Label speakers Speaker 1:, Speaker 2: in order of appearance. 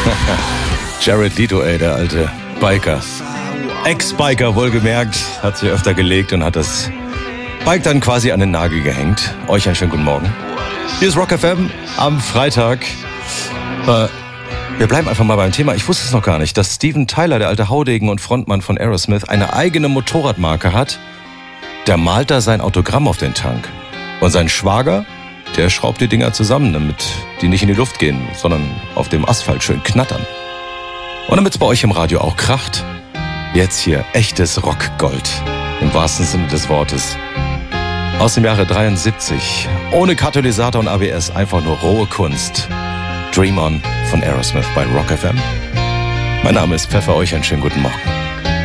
Speaker 1: Jared Leto, der alte Biker. Ex-Biker wohlgemerkt, hat sich öfter gelegt und hat das Bike dann quasi an den Nagel gehängt. Euch einen schönen guten Morgen. Hier ist Rock FM am Freitag. Wir bleiben einfach mal beim Thema. Ich wusste es noch gar nicht, dass Steven Tyler, der alte Haudegen und Frontmann von Aerosmith, eine eigene Motorradmarke hat. Der malt da sein Autogramm auf den Tank. Und sein Schwager, der schraubt die Dinger zusammen, damit die nicht in die Luft gehen, sondern auf dem Asphalt schön knattern. Und damit es bei euch im Radio auch kracht, jetzt hier echtes Rockgold, im wahrsten Sinne des Wortes. Aus dem Jahre 73, ohne Katalysator und ABS, einfach nur rohe Kunst. Dream On von Aerosmith bei Rock FM. Mein Name ist Pfeffer, euch einen schönen guten Morgen.